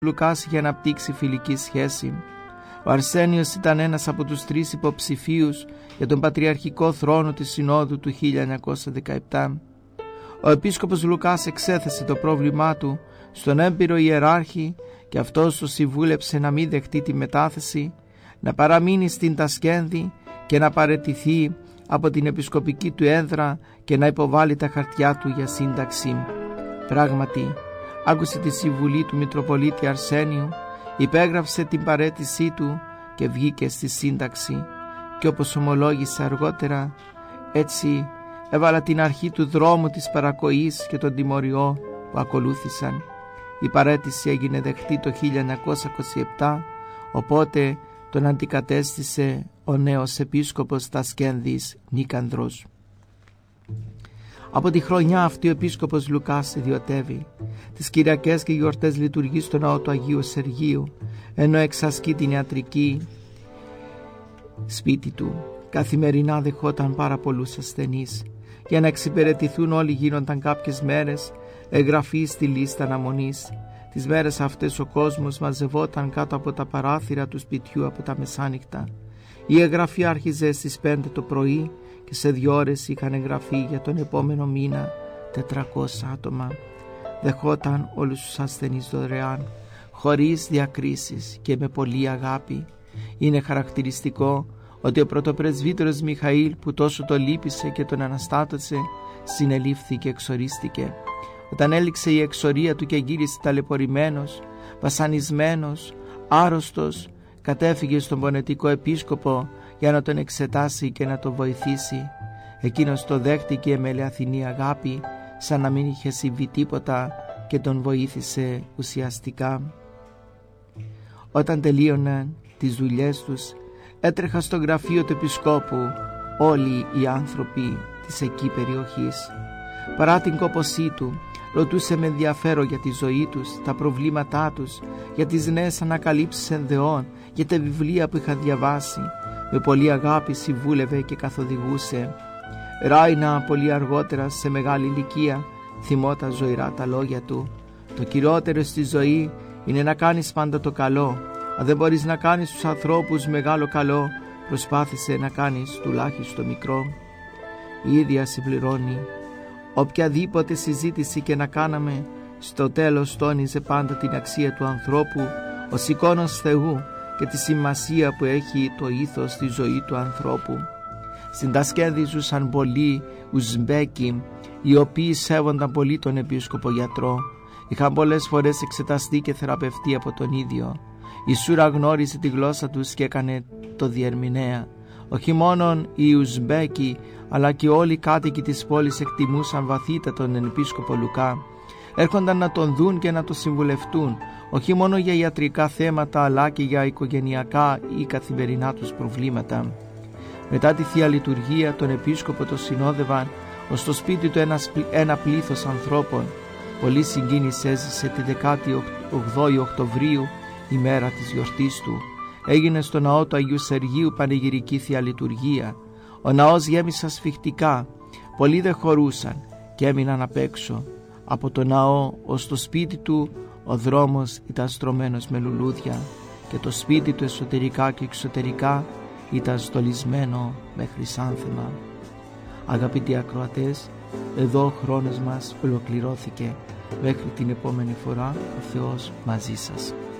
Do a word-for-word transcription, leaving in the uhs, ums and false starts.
Λουκάς είχε αναπτύξει φιλική σχέση. Ο Αρσένιος ήταν ένας από τους τρεις υποψηφίους για τον πατριαρχικό θρόνο της Συνόδου του χίλια εννιακόσια δεκαεπτά. Ο επίσκοπος Λουκάς εξέθεσε το πρόβλημά του στον έμπειρο ιεράρχη και αυτός το συμβούλεψε να μην δεχτεί τη μετάθεση, να παραμείνει στην Τασκένδη και να παραιτηθεί από την επισκοπική του έδρα και να υποβάλει τα χαρτιά του για σύνταξη. Πράγματι, άκουσε τη συμβουλή του Μητροπολίτη Αρσένιου, υπέγραψε την παραίτησή του και βγήκε στη σύνταξη, και όπως ομολόγησε αργότερα, έτσι έβαλα την αρχή του δρόμου της παρακοής και των τιμωριών που ακολούθησαν. Η παραίτηση έγινε δεκτή το χίλια εννιακόσια είκοσι επτά, οπότε τον αντικατέστησε ο νέος επίσκοπος Τασκένδης Νίκανδρος. Από τη χρονιά αυτή ο επίσκοπος Λουκάς ιδιωτεύει. Τις Κυριακές και γιορτές λειτουργεί στο ναό του Αγίου Σεργίου, ενώ εξασκεί την ιατρική σπίτι του. Καθημερινά δεχόταν πάρα πολλούς ασθενείς. Για να εξυπηρετηθούν όλοι γίνονταν κάποιες μέρες εγγραφή στη λίστα αναμονής. Τις μέρες αυτές ο κόσμος μαζευόταν κάτω από τα παράθυρα του σπιτιού από τα μεσάνυχτα. Η εγγραφή άρχιζε στις πέντε το πρωί και σε δύο ώρες είχαν εγγραφεί για τον επόμενο μήνα τετρακόσια άτομα. Δεχόταν όλους τους ασθενείς δωρεάν, χωρίς διακρίσεις και με πολλή αγάπη. Είναι χαρακτηριστικό ότι ο πρωτοπρεσβύτερος Μιχαήλ, που τόσο το λύπησε και τον αναστάτωσε, συνελήφθη και εξορίστηκε. Όταν έληξε η εξορία του και γύρισε ταλαιπωρημένος, βασανισμένος, άρρωστος, κατέφυγε στον πονετικό επίσκοπο για να τον εξετάσει και να τον βοηθήσει. Εκείνος το δέχτηκε με ελεαθινή αγάπη, σαν να μην είχε συμβεί τίποτα, και τον βοήθησε ουσιαστικά. Όταν τελείωναν τις δουλειές τους, έτρεχα στο γραφείο του επισκόπου όλοι οι άνθρωποι της εκεί περιοχής. Παρά την κόπωσή του, ρωτούσε με ενδιαφέρον για τη ζωή τους, τα προβλήματά τους, για τις νέες ανακαλύψεις ενδεών, για τα βιβλία που είχα διαβάσει. Με πολλή αγάπη συμβούλευε και καθοδηγούσε. Ράινα πολύ αργότερα, σε μεγάλη ηλικία, θυμόταν ζωηρά τα λόγια του. Το κυριότερο στη ζωή είναι να κάνεις πάντα το καλό. Αν δεν μπορείς να κάνεις στους ανθρώπους μεγάλο καλό, προσπάθησε να κάνεις τουλάχιστον μικρό. Η ίδια συμπληρώνει. Οποιαδήποτε συζήτηση και να κάναμε, στο τέλος τόνιζε πάντα την αξία του ανθρώπου ως εικόνος Θεού και τη σημασία που έχει το ήθος στη ζωή του ανθρώπου. Στην Τασκένδη ζούσαν πολλοί Ουσμπέκοι, οι οποίοι σέβονταν πολύ τον επίσκοπο γιατρό. Είχαν πολλές φορές εξεταστεί και θεραπευτεί από τον ίδιο. Η Σούρα γνώρισε τη γλώσσα τους και έκανε το διερμηνέα. Όχι μόνον οι Ουσμπέκοι, αλλά και όλοι οι κάτοικοι της πόλης εκτιμούσαν βαθύτατα τον επίσκοπο Λουκά. Έρχονταν να τον δουν και να τον συμβουλευτούν, όχι μόνο για ιατρικά θέματα, αλλά και για οικογενειακά ή καθημερινά τους προβλήματα. Μετά τη Θεία Λειτουργία, τον επίσκοπο το συνόδευαν ως στο σπίτι του ένας, ένα πλήθος ανθρώπων. Πολύ συγκίνηση έζησε τη δεκάτη ογδόη Οκτωβρίου, η μέρα της γιορτής του. Έγινε στο ναό του Αγίου Σεργίου πανηγυρική Θεία Λειτουργία. Ο ναός γέμισε σφιχτικά. Πολλοί δεν χωρούσαν και έμειναν απ' έξω. Από το ναό ως το σπίτι του ο δρόμος ήταν στρωμένος με λουλούδια και το σπίτι του εσωτερικά και εξωτερικά ήταν στολισμένο με χρυσάνθεμα. Αγαπητοί ακροατές, εδώ ο χρόνος μας ολοκληρώθηκε. Μέχρι την επόμενη φορά, ο Θεός μαζί σας.